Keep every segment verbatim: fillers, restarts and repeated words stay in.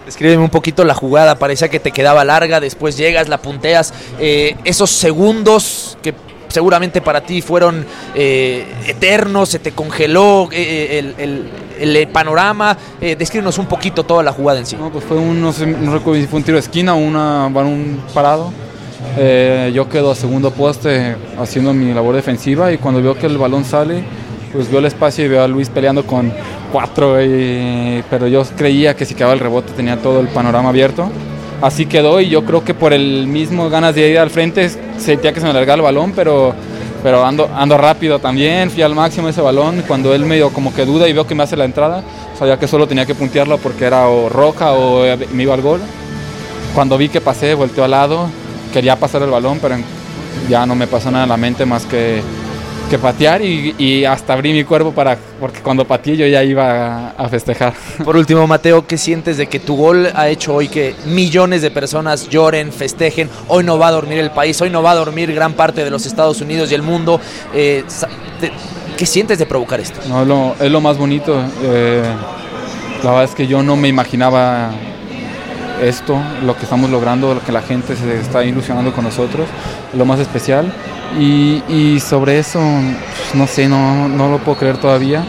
Escríbeme un poquito la jugada, parecía que te quedaba larga, después llegas, la punteas, eh, esos segundos que seguramente para ti fueron eh, eternos, se te congeló eh, el, el, el panorama, eh, descríbenos un poquito toda la jugada en sí. No, pues fue un, no sé, no recuerdo si fue un tiro de esquina o una, un parado, eh, yo quedo a segundo poste haciendo mi labor defensiva y cuando veo que el balón sale, pues veo el espacio y veo a Luis peleando con cuatro, y, pero yo creía que si quedaba el rebote tenía todo el panorama abierto. Así quedó y yo creo que por el mismo ganas de ir al frente sentía que se me alargaba el balón, pero, pero ando, ando rápido también, fui al máximo ese balón. Cuando él medio como que duda y veo que me hace la entrada, sabía que solo tenía que puntearlo porque era o roja o me iba al gol. Cuando vi que pasé, volteó al lado, quería pasar el balón, pero ya no me pasó nada en la mente más que... que patear y, y hasta abrí mi cuerpo para porque cuando pateé yo ya iba a, a festejar. Por último, Mateo, ¿qué sientes de que tu gol ha hecho hoy que millones de personas lloren, festejen? Hoy no va a dormir el país, hoy no va a dormir gran parte de los Estados Unidos y el mundo. Eh, ¿Qué sientes de provocar esto? No, es, lo, es lo más bonito. Eh, la verdad es que yo no me imaginaba esto, lo que estamos logrando, lo que la gente se está ilusionando con nosotros, lo más especial. Y, y sobre eso, pues, no sé, no, no lo puedo creer todavía.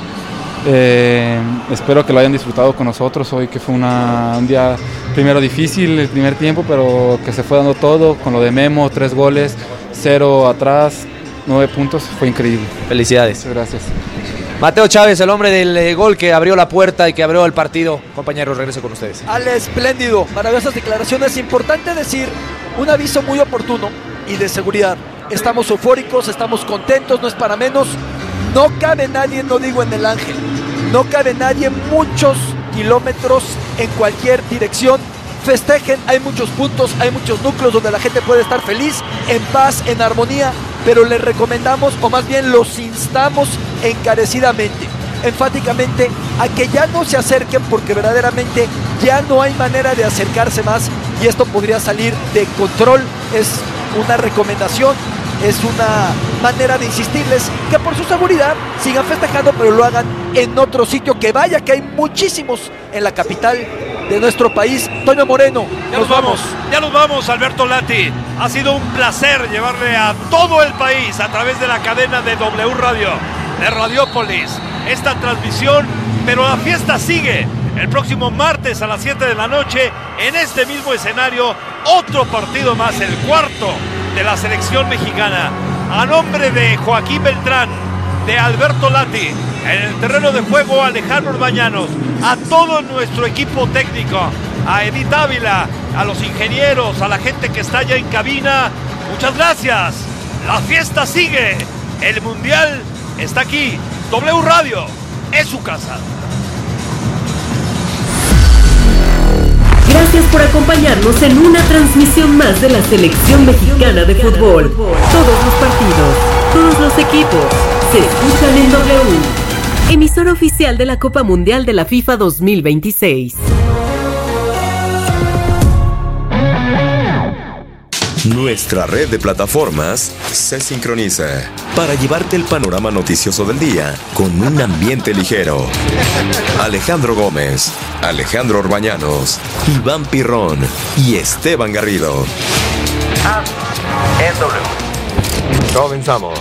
Eh, espero que lo hayan disfrutado con nosotros hoy, que fue una, un día primero difícil, el primer tiempo, pero que se fue dando todo, con lo de Memo, tres goles, cero atrás, nueve puntos, fue increíble. Felicidades. Muchas gracias. Mateo Chávez, el hombre del eh, gol que abrió la puerta y que abrió el partido. Compañeros, regreso con ustedes. Al espléndido, maravillosas declaraciones. Importante decir, un aviso muy oportuno y de seguridad. Estamos eufóricos, estamos contentos, no es para menos. No cabe nadie, no digo en el Ángel, no cabe nadie muchos kilómetros en cualquier dirección. Festejen, hay muchos puntos, hay muchos núcleos donde la gente puede estar feliz, en paz, en armonía, pero les recomendamos, o más bien los instamos encarecidamente, enfáticamente, a que ya no se acerquen porque verdaderamente ya no hay manera de acercarse más y esto podría salir de control. Es una recomendación, es una manera de insistirles que por su seguridad sigan festejando, pero lo hagan en otro sitio, que vaya, que hay muchísimos en la capital de nuestro país. Toño Moreno, ya nos vamos, ya nos vamos, Alberto Lati. Ha sido un placer llevarle a todo el país a través de la cadena de W Radio, de Radiópolis, esta transmisión, pero la fiesta sigue. El próximo martes a las siete de la noche, en este mismo escenario, otro partido más, el cuarto de la selección mexicana. A nombre de Joaquín Beltrán, de Alberto Lati, en el terreno de juego Alejandro Orbañanos, a todo nuestro equipo técnico, a Edith Ávila, a los ingenieros, a la gente que está ya en cabina, muchas gracias. La fiesta sigue, el Mundial está aquí, W Radio es su casa. Gracias por acompañarnos en una transmisión más de la Selección Mexicana de Fútbol. Todos los partidos, todos los equipos, se escuchan en W. Emisora oficial de la Copa Mundial de la FIFA dos mil veintiséis. Nuestra red de plataformas se sincroniza para llevarte el panorama noticioso del día con un ambiente ligero. Alejandro Gómez, Alejandro Orbañanos, Iván Pirrón y Esteban Garrido. En W. Comenzamos.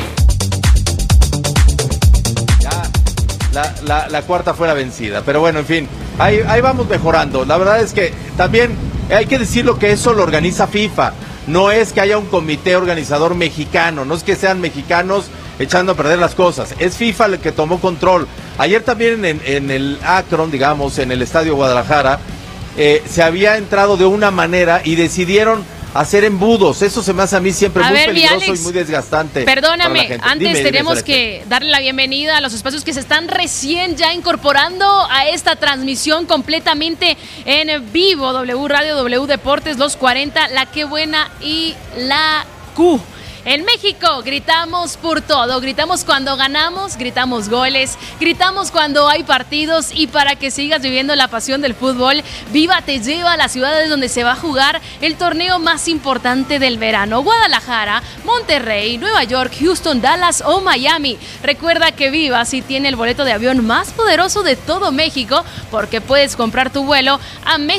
Ya, la, la, la cuarta fue la vencida, pero bueno, en fin, ahí, ahí vamos mejorando. La verdad es que también hay que decirlo que eso lo organiza FIFA. No es que haya un comité organizador mexicano, no es que sean mexicanos echando a perder las cosas, es FIFA el que tomó control. Ayer también en, en el Akron, digamos, en el Estadio Guadalajara, eh, se había entrado de una manera y decidieron hacer embudos. Eso se me hace a mí siempre a muy ver, peligroso Alex, y muy desgastante. Perdóname, antes dime, tenemos dime, que darle la bienvenida a los espacios que se están recién ya incorporando a esta transmisión completamente en vivo. W Radio, W Deportes, los cuarenta, La Qué Buena y La Q. En México gritamos por todo, gritamos cuando ganamos, gritamos goles, gritamos cuando hay partidos, y para que sigas viviendo la pasión del fútbol, Viva te lleva a las ciudades donde se va a jugar el torneo más importante del verano: Guadalajara, Monterrey, Nueva York, Houston, Dallas o Miami. Recuerda que Viva sí tiene el boleto de avión más poderoso de todo México, porque puedes comprar tu vuelo a México